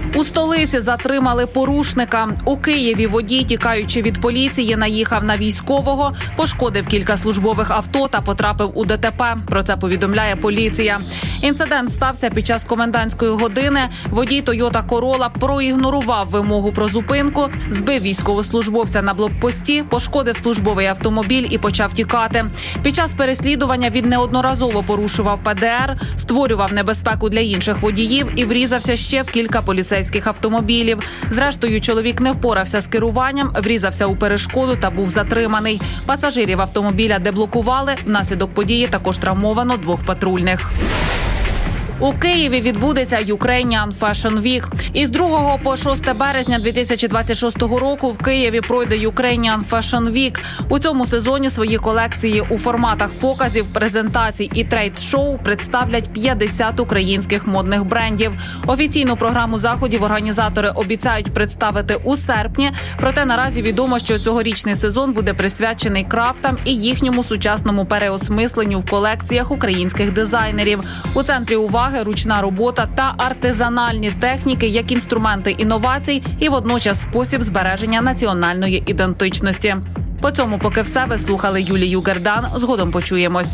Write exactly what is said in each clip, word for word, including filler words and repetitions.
У столиці затримали порушника. У Києві водій, тікаючи від поліції, наїхав на військового, пошкодив кілька службових авто та потрапив у ДТП. Про це повідомляє поліція. Інцидент стався під час комендантської години. Водій Toyota Corolla проігнорував вимогу про зупинку, збив військовослужбовця на блокпості, пошкодив службовий автомобіль і почав тікати. Під час переслідування він неодноразово порушував Пе Де Ер, створював небезпеку для інших водіїв і врізався ще в кілька поліцейських автомобілів. Зрештою, чоловік не впорався з керуванням, врізався у перешкоду та був затриманий. Пасажирів автомобіля деблокували. Внаслідок події також травмовано двох патрульних. У Києві відбудеться Ukrainian Fashion Week. Із другого по шосте березня дві тисячі двадцять шостого року в Києві пройде Ukrainian Fashion Week. У цьому сезоні свої колекції у форматах показів, презентацій і трейд-шоу представлять п'ятдесят українських модних брендів. Офіційну програму заходів організатори обіцяють представити у серпні. Проте наразі відомо, що цьогорічний сезон буде присвячений крафтам і їхньому сучасному переосмисленню в колекціях українських дизайнерів. У центрі уваги ручна робота та артизанальні техніки як інструменти інновацій і водночас спосіб збереження національної ідентичності. По цьому поки все. Ви слухали Юлію Гердан. Згодом почуємось.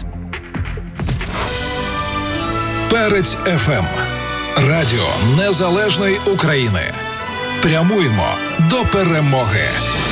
Перець Еф Ем. Радіо Незалежної України. Прямуємо до перемоги.